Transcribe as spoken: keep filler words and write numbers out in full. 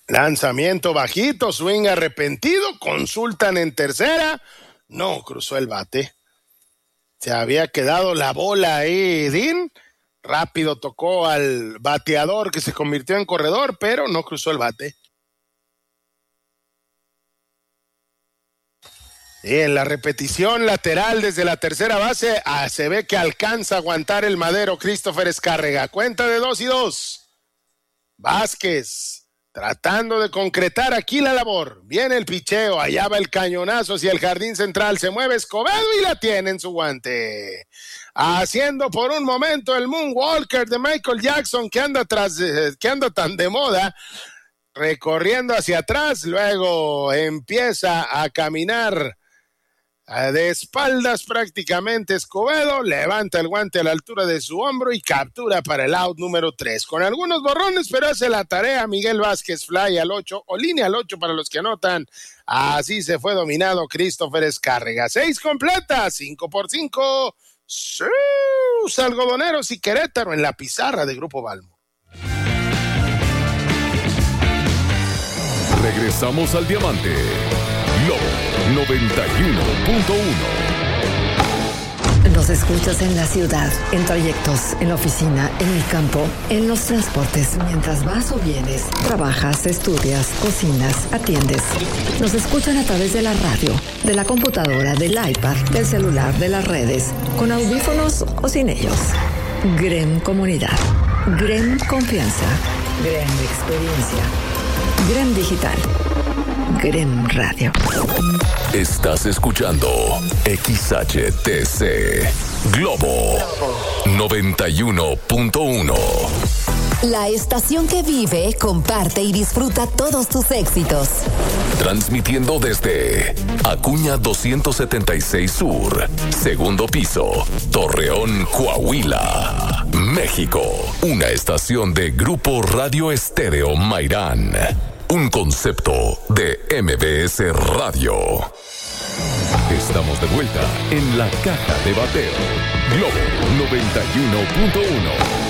Lanzamiento bajito, swing arrepentido, consultan en tercera, no cruzó el bate. Se había quedado la bola ahí, Dean. Rápido tocó al bateador que se convirtió en corredor, pero no cruzó el bate. Y en la repetición lateral desde la tercera base, ah, se ve que alcanza a aguantar el madero Christopher Escárrega. Cuenta de dos y dos. Vázquez tratando de concretar aquí la labor. Viene el picheo, allá va el cañonazo hacia el jardín central. Se mueve Escobedo y la tiene en su guante. Haciendo por un momento el Moonwalker de Michael Jackson que anda, tras, que anda tan de moda. Recorriendo hacia atrás, luego empieza a caminar de espaldas prácticamente Escobedo, levanta el guante a la altura de su hombro y captura para el out número tres. Con algunos borrones, pero hace la tarea Miguel Vázquez, fly al ocho o línea al ocho para los que anotan. Así se fue dominado Christopher Escárrega. Seis completas, cinco por cinco. ¡Sí! Algodoneros y Querétaro en la pizarra de Grupo Balmo. Regresamos al Diamante. Globo noventa y uno punto uno. Nos escuchas en la ciudad, en trayectos, en la oficina, en el campo, en los transportes, mientras vas o vienes, trabajas, estudias, cocinas, atiendes. Nos escuchan a través de la radio, de la computadora, del iPad, del celular, de las redes, con audífonos o sin ellos. Grem Comunidad, Grem Confianza, Grem Experiencia, Grem Digital, Grem Radio. Estás escuchando X H T C Globo noventa y uno punto uno. La estación que vive, comparte y disfruta todos tus éxitos. Transmitiendo desde Acuña doscientos setenta y seis Sur, segundo piso, Torreón, Coahuila, México. Una estación de Grupo Radio Estéreo Mairán. Un concepto de M B S Radio. Estamos de vuelta en la caja de bateo. Globo noventa y uno punto uno.